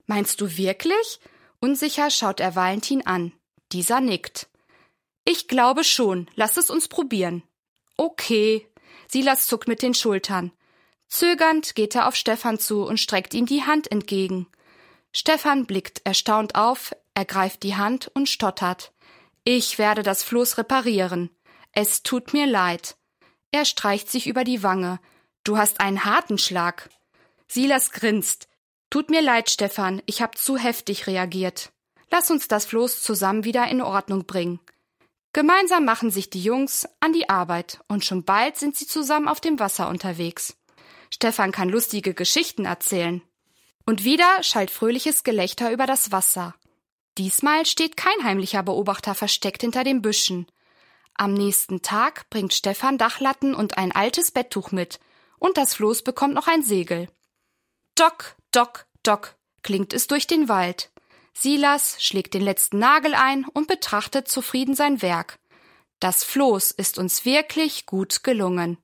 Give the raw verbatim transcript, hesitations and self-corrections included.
Meinst du wirklich? Unsicher schaut er Valentin an. Dieser nickt. Ich glaube schon, lass es uns probieren. Okay. Silas zuckt mit den Schultern. Zögernd geht er auf Stefan zu und streckt ihm die Hand entgegen. Stefan blickt erstaunt auf, ergreift die Hand und stottert. Ich werde das Floß reparieren. Es tut mir leid. Er streicht sich über die Wange. Du hast einen harten Schlag. Silas grinst. Tut mir leid, Stefan, ich habe zu heftig reagiert. Lass uns das Floß zusammen wieder in Ordnung bringen. Gemeinsam machen sich die Jungs an die Arbeit und schon bald sind sie zusammen auf dem Wasser unterwegs. Stefan kann lustige Geschichten erzählen. Und wieder schallt fröhliches Gelächter über das Wasser. Diesmal steht kein heimlicher Beobachter versteckt hinter den Büschen. Am nächsten Tag bringt Stefan Dachlatten und ein altes Betttuch mit und das Floß bekommt noch ein Segel. Dock, dock, dock, klingt es durch den Wald. Silas schlägt den letzten Nagel ein und betrachtet zufrieden sein Werk. Das Floß ist uns wirklich gut gelungen.